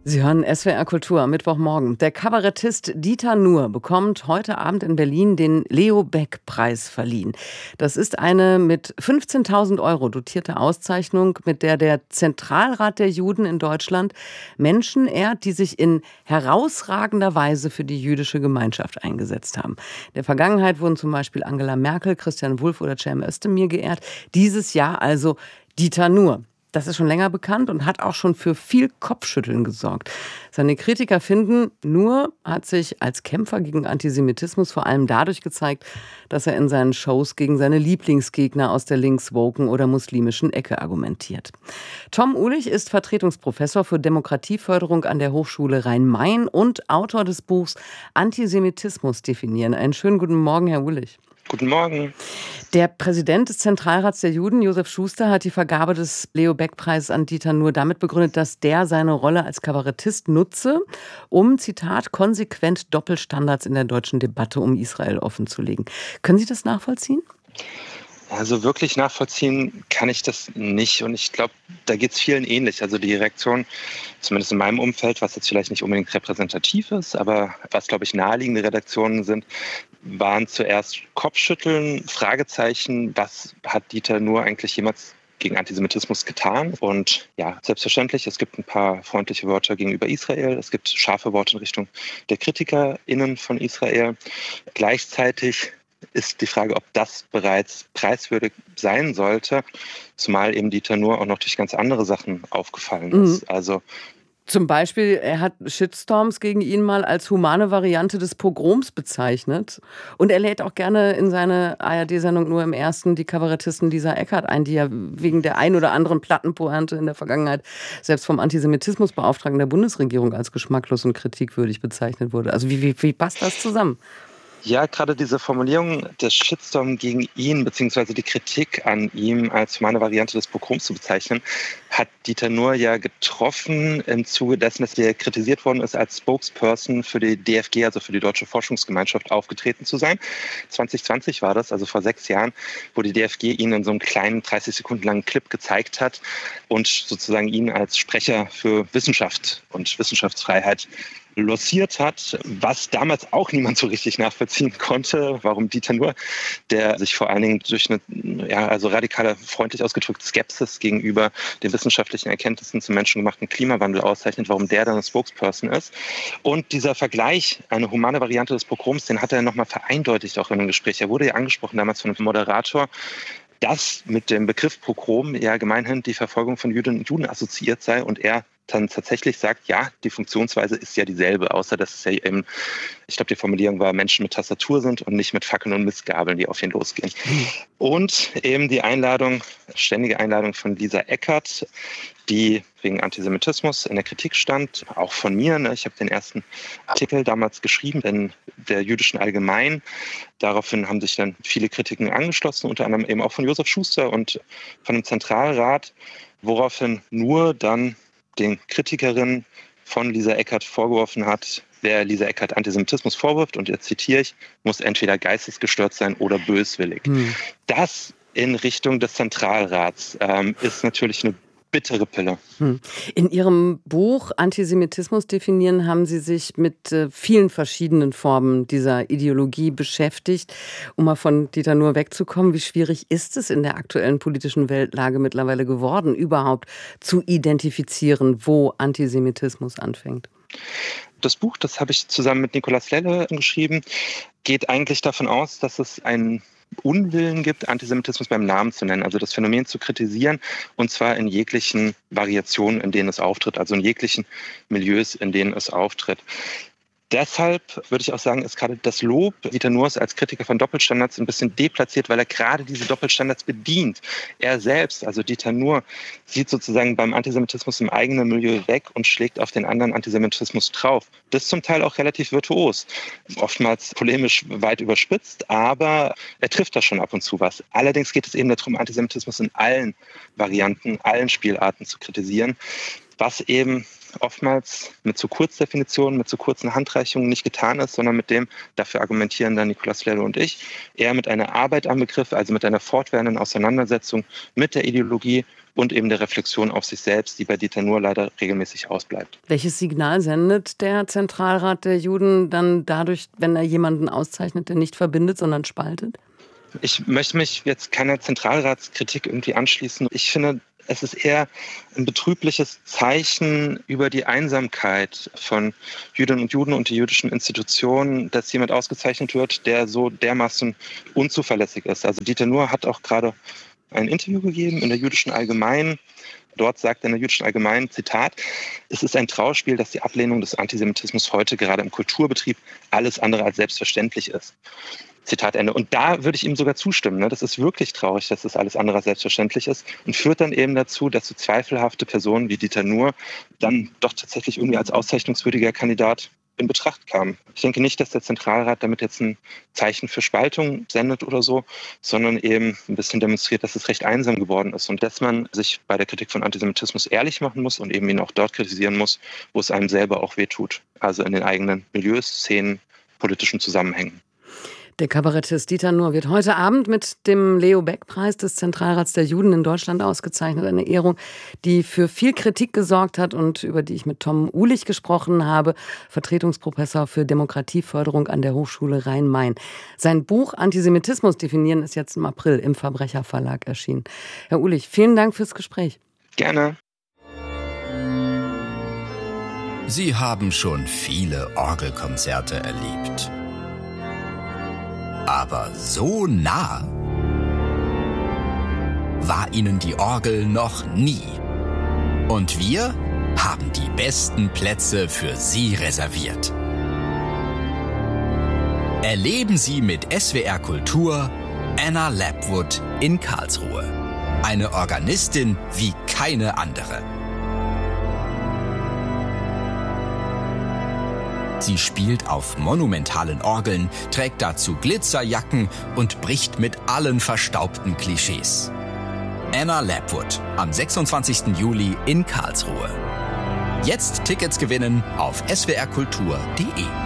Sie hören SWR Kultur am Mittwochmorgen. Der Kabarettist Dieter Nuhr bekommt heute Abend in Berlin den Leo-Baeck-Preis verliehen. Das ist eine mit 15.000 € dotierte Auszeichnung, mit der der Zentralrat der Juden in Deutschland Menschen ehrt, die sich in herausragender Weise für die jüdische Gemeinschaft eingesetzt haben. In der Vergangenheit wurden zum Beispiel Angela Merkel, Christian Wulff oder Cem Özdemir geehrt. Dieses Jahr also Dieter Nuhr. Das ist schon länger bekannt und hat auch schon für viel Kopfschütteln gesorgt. Seine Kritiker finden, Nuhr hat sich als Kämpfer gegen Antisemitismus vor allem dadurch gezeigt, dass er in seinen Shows gegen seine Lieblingsgegner aus der linkswoken oder muslimischen Ecke argumentiert. Tom Uhlich ist Vertretungsprofessor für Demokratieförderung an der Hochschule Rhein-Main und Autor des Buchs Antisemitismus definieren. Einen schönen guten Morgen, Herr Uhlich. Guten Morgen. Der Präsident des Zentralrats der Juden, Josef Schuster, hat die Vergabe des Leo-Baeck-Preises an Dieter Nuhr damit begründet, dass der seine Rolle als Kabarettist nutze, um, Zitat, konsequent Doppelstandards in der deutschen Debatte um Israel offenzulegen. Können Sie das nachvollziehen? Also wirklich nachvollziehen kann ich das nicht. Und ich glaube, da geht es vielen ähnlich. Also die Reaktion, zumindest in meinem Umfeld, was jetzt vielleicht nicht unbedingt repräsentativ ist, aber was, glaube ich, naheliegende Redaktionen sind, waren zuerst Kopfschütteln, Fragezeichen, was hat Dieter Nuhr eigentlich jemals gegen Antisemitismus getan? Und ja, selbstverständlich, es gibt ein paar freundliche Worte gegenüber Israel, es gibt scharfe Worte in Richtung der KritikerInnen von Israel. Gleichzeitig ist die Frage, ob das bereits preiswürdig sein sollte, zumal eben Dieter Nuhr auch noch durch ganz andere Sachen aufgefallen ist. Also zum Beispiel, er hat Shitstorms gegen ihn mal als humane Variante des Pogroms bezeichnet. Und er lädt auch gerne in seine ARD-Sendung Nur im Ersten die Kabarettisten Lisa Eckert ein, die ja wegen der ein oder anderen Plattenpointe in der Vergangenheit selbst vom Antisemitismusbeauftragten der Bundesregierung als geschmacklos und kritikwürdig bezeichnet wurde. Also wie passt das zusammen? Ja, gerade diese Formulierung, der Shitstorm gegen ihn, beziehungsweise die Kritik an ihm als humane Variante des Pogroms zu bezeichnen, hat Dieter Nuhr ja getroffen im Zuge dessen, dass er kritisiert worden ist, als Spokesperson für die DFG, also für die Deutsche Forschungsgemeinschaft, aufgetreten zu sein. 2020 war das, also vor 6 Jahren, wo die DFG ihn in so einem kleinen 30 Sekunden langen Clip gezeigt hat und sozusagen ihn als Sprecher für Wissenschaft und Wissenschaftsfreiheit lanciert hat, was damals auch niemand so richtig nachvollziehen konnte, warum Dieter Nuhr, der sich vor allen Dingen durch eine radikale, freundlich ausgedrückt Skepsis gegenüber den wissenschaftlichen Erkenntnissen zum menschengemachten Klimawandel auszeichnet, warum der dann ein Spokesperson ist. Und dieser Vergleich, eine humane Variante des Pogroms, den hat er nochmal vereindeutigt auch in einem Gespräch. Er wurde ja angesprochen damals von einem Moderator, dass mit dem Begriff Pogrom ja gemeinhin die Verfolgung von Jüdinnen und Juden assoziiert sei und er dann tatsächlich sagt, ja, die Funktionsweise ist ja dieselbe, außer dass es ja eben, ich glaube, die Formulierung war, Menschen mit Tastatur sind und nicht mit Fackeln und Mistgabeln, die auf ihn losgehen. Und eben die ständige Einladung von Lisa Eckert, die wegen Antisemitismus in der Kritik stand, auch von mir. Ich habe den ersten Artikel damals geschrieben in der Jüdischen Allgemein. Daraufhin haben sich dann viele Kritiken angeschlossen, unter anderem eben auch von Josef Schuster und von dem Zentralrat, woraufhin Nuhr dann den Kritikerinnen von Lisa Eckert vorgeworfen hat, wer Lisa Eckert Antisemitismus vorwirft, und jetzt zitiere ich, muss entweder geistesgestört sein oder böswillig. Das in Richtung des Zentralrats ist natürlich eine bittere Pille. In Ihrem Buch Antisemitismus definieren haben Sie sich mit vielen verschiedenen Formen dieser Ideologie beschäftigt. Um mal von Dieter Nuhr wegzukommen, wie schwierig ist es in der aktuellen politischen Weltlage mittlerweile geworden, überhaupt zu identifizieren, wo Antisemitismus anfängt? Das Buch, das habe ich zusammen mit Nikolaus Lelle geschrieben, geht eigentlich davon aus, dass es einen Unwillen gibt, Antisemitismus beim Namen zu nennen, also das Phänomen zu kritisieren, und zwar in jeglichen Variationen, in denen es auftritt, also in jeglichen Milieus, in denen es auftritt. Deshalb würde ich auch sagen, ist gerade das Lob Dieter Nuhrs als Kritiker von Doppelstandards ein bisschen deplatziert, weil er gerade diese Doppelstandards bedient. Er selbst, also Dieter Nuhr, sieht sozusagen beim Antisemitismus im eigenen Milieu weg und schlägt auf den anderen Antisemitismus drauf. Das ist zum Teil auch relativ virtuos, oftmals polemisch weit überspitzt, aber er trifft da schon ab und zu was. Allerdings geht es eben darum, Antisemitismus in allen Varianten, allen Spielarten zu kritisieren, was eben oftmals mit zu Kurzdefinitionen, mit zu kurzen Handreichungen nicht getan ist, sondern mit dem, dafür argumentieren dann Nikolaus Lello und ich, eher mit einer Arbeit am Begriff, also mit einer fortwährenden Auseinandersetzung mit der Ideologie und eben der Reflexion auf sich selbst, die bei Dieter Nuhr leider regelmäßig ausbleibt. Welches Signal sendet der Zentralrat der Juden dann dadurch, wenn er jemanden auszeichnet, der nicht verbindet, sondern spaltet? Ich möchte mich jetzt keiner Zentralratskritik irgendwie anschließen. Ich finde, es ist eher ein betrübliches Zeichen über die Einsamkeit von Jüdinnen und Juden und die jüdischen Institutionen, dass jemand ausgezeichnet wird, der so dermaßen unzuverlässig ist. Also Dieter Nuhr hat auch gerade ein Interview gegeben in der Jüdischen Allgemeinen. Dort sagt er in der Jüdischen Allgemeinen, Zitat, es ist ein Trauerspiel, dass die Ablehnung des Antisemitismus heute gerade im Kulturbetrieb alles andere als selbstverständlich ist. Zitat Ende. Und da würde ich ihm sogar zustimmen. Das ist wirklich traurig, dass das alles andere als selbstverständlich ist und führt dann eben dazu, dass so zweifelhafte Personen wie Dieter Nuhr dann doch tatsächlich irgendwie als auszeichnungswürdiger Kandidat in Betracht kamen. Ich denke nicht, dass der Zentralrat damit jetzt ein Zeichen für Spaltung sendet oder so, sondern eben ein bisschen demonstriert, dass es recht einsam geworden ist und dass man sich bei der Kritik von Antisemitismus ehrlich machen muss und eben ihn auch dort kritisieren muss, wo es einem selber auch wehtut. Also in den eigenen Milieus, Szenen, politischen Zusammenhängen. Der Kabarettist Dieter Nuhr wird heute Abend mit dem Leo-Baeck-Preis des Zentralrats der Juden in Deutschland ausgezeichnet. Eine Ehrung, die für viel Kritik gesorgt hat und über die ich mit Tom Uhlich gesprochen habe, Vertretungsprofessor für Demokratieförderung an der Hochschule Rhein-Main. Sein Buch Antisemitismus definieren ist jetzt im April im Verbrecherverlag erschienen. Herr Uhlich, vielen Dank fürs Gespräch. Gerne. Sie haben schon viele Orgelkonzerte erlebt. Aber so nah war Ihnen die Orgel noch nie. Und wir haben die besten Plätze für Sie reserviert. Erleben Sie mit SWR Kultur Anna Lapwood in Karlsruhe. Eine Organistin wie keine andere. Sie spielt auf monumentalen Orgeln, trägt dazu Glitzerjacken und bricht mit allen verstaubten Klischees. Anna Lapwood am 26. Juli in Karlsruhe. Jetzt Tickets gewinnen auf swrkultur.de.